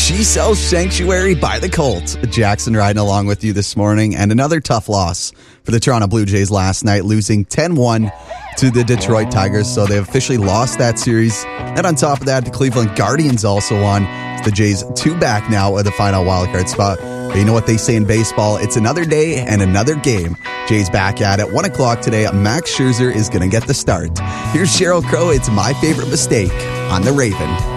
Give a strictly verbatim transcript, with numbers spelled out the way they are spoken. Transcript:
She Sells Sanctuary by the Colts. Jackson riding along with you this morning. And another tough loss for the Toronto Blue Jays last night, losing ten one to the Detroit Tigers. So they've officially lost that series. And on top of that, the Cleveland Guardians also won. The Jays two back now at the final wildcard spot. But you know what they say in baseball? It's another day and another game. Jays back at it. One o'clock today. Max Scherzer is going to get the start. Here's Sheryl Crow. It's My Favorite Mistake on The Raven.